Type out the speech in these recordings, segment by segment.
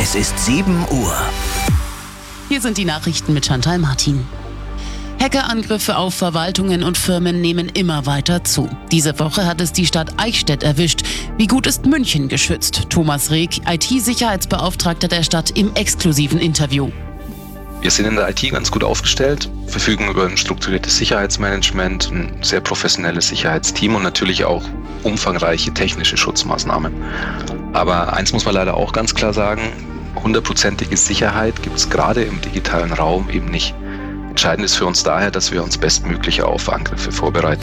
Es ist 7 Uhr. Hier sind die Nachrichten mit Chantal Martin. Hackerangriffe auf Verwaltungen und Firmen nehmen immer weiter zu. Diese Woche hat es die Stadt Eichstätt erwischt. Wie gut ist München geschützt? Thomas Reg, IT-Sicherheitsbeauftragter der Stadt, im exklusiven Interview. Wir sind in der IT ganz gut aufgestellt, verfügen über ein strukturiertes Sicherheitsmanagement, ein sehr professionelles Sicherheitsteam und natürlich auch umfangreiche technische Schutzmaßnahmen. Aber eins muss man leider auch ganz klar sagen, 100%ige Sicherheit gibt es gerade im digitalen Raum eben nicht. Entscheidend ist für uns daher, dass wir uns bestmöglich auf Angriffe vorbereiten.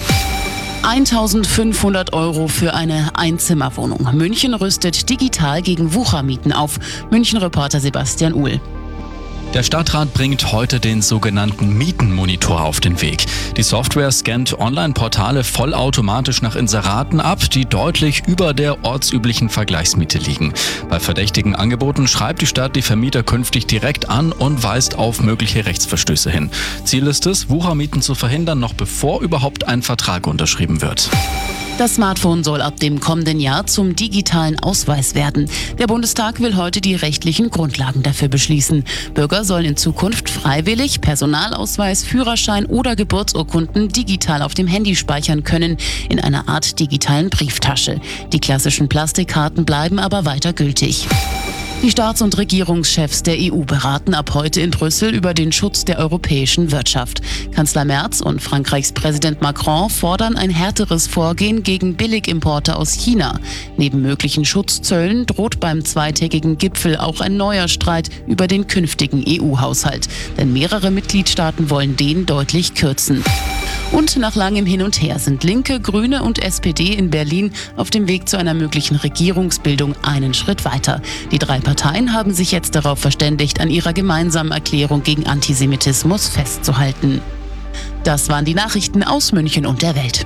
1.500 € für eine Einzimmerwohnung. München rüstet digital gegen Wuchermieten auf. München-Reporter Sebastian Uhl. Der Stadtrat bringt heute den sogenannten Mietenmonitor auf den Weg. Die Software scannt Online-Portale vollautomatisch nach Inseraten ab, die deutlich über der ortsüblichen Vergleichsmiete liegen. Bei verdächtigen Angeboten schreibt die Stadt die Vermieter künftig direkt an und weist auf mögliche Rechtsverstöße hin. Ziel ist es, Wuchermieten zu verhindern, noch bevor überhaupt ein Vertrag unterschrieben wird. Das Smartphone soll ab dem kommenden Jahr zum digitalen Ausweis werden. Der Bundestag will heute die rechtlichen Grundlagen dafür beschließen. Bürger sollen in Zukunft freiwillig Personalausweis, Führerschein oder Geburtsurkunden digital auf dem Handy speichern können, in einer Art digitalen Brieftasche. Die klassischen Plastikkarten bleiben aber weiter gültig. Die Staats- und Regierungschefs der EU beraten ab heute in Brüssel über den Schutz der europäischen Wirtschaft. Kanzler Merz und Frankreichs Präsident Macron fordern ein härteres Vorgehen gegen Billigimporte aus China. Neben möglichen Schutzzöllen droht beim zweitägigen Gipfel auch ein neuer Streit über den künftigen EU-Haushalt. Denn mehrere Mitgliedstaaten wollen den deutlich kürzen. Und nach langem Hin und Her sind Linke, Grüne und SPD in Berlin auf dem Weg zu einer möglichen Regierungsbildung einen Schritt weiter. Die drei Parteien haben sich jetzt darauf verständigt, an ihrer gemeinsamen Erklärung gegen Antisemitismus festzuhalten. Das waren die Nachrichten aus München und der Welt.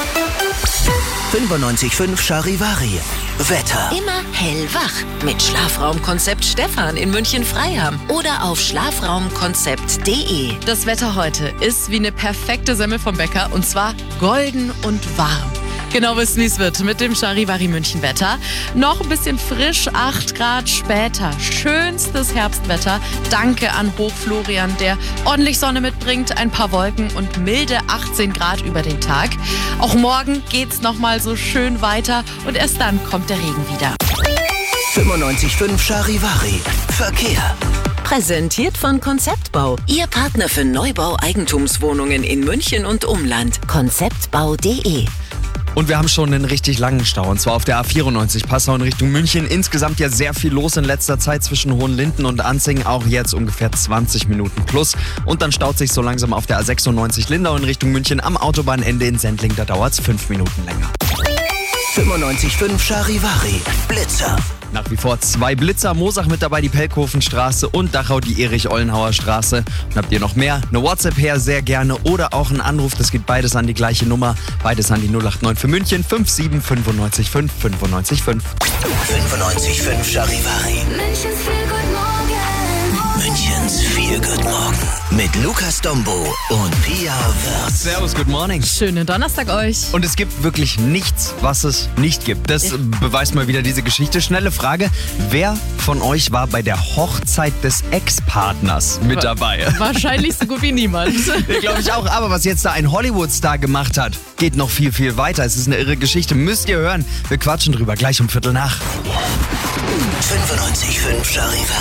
95.5 Charivari. Wetter. Immer hellwach mit Schlafraumkonzept Stefan in München-Freiham oder auf schlafraumkonzept.de. Das Wetter heute ist wie eine perfekte Semmel vom Bäcker und zwar golden und warm. Genau wissen, wie es wird mit dem Charivari München Wetter. Noch ein bisschen frisch, 8 Grad später. Schönstes Herbstwetter. Danke an Hochflorian, der ordentlich Sonne mitbringt, ein paar Wolken und milde 18 Grad über den Tag. Auch morgen geht's nochmal so schön weiter und erst dann kommt der Regen wieder. 95.5 Charivari. Verkehr. Präsentiert von Konzeptbau. Ihr Partner für Neubau-Eigentumswohnungen in München und Umland. Konzeptbau.de. Und wir haben schon einen richtig langen Stau, und zwar auf der A94 Passau in Richtung München. Insgesamt ja sehr viel los in letzter Zeit zwischen Hohenlinden und Anzingen, auch jetzt ungefähr 20 Minuten plus. Und dann staut sich so langsam auf der A96 Lindau in Richtung München am Autobahnende in Sendling, da dauert es 5 Minuten länger. 95.5 Charivari. Blitzer. Nach wie vor 2 Blitzer, Moosach mit dabei, die Pelkhofenstraße und Dachau die Erich-Ollenhauer Straße. Und habt ihr noch mehr? Eine WhatsApp her, sehr gerne, oder auch einen Anruf, das geht beides an die gleiche Nummer. Beides an die 089 für München 57 95 5 95 5. 95.5 Charivari. Münchens Feel Good Morgen. Mit Lukas Dombo und Pia Wirtz. Servus, good morning. Schönen Donnerstag euch. Und es gibt wirklich nichts, was es nicht gibt. Das beweist mal wieder diese Geschichte. Schnelle Frage, wer von euch war bei der Hochzeit des Ex-Partners mit dabei? Wahrscheinlich so gut wie niemand. Ich glaube ich auch, aber was jetzt da ein Hollywood-Star gemacht hat, geht noch viel, viel weiter. Es ist eine irre Geschichte, müsst ihr hören. Wir quatschen drüber, gleich um 7:45. 95.5 Charivari.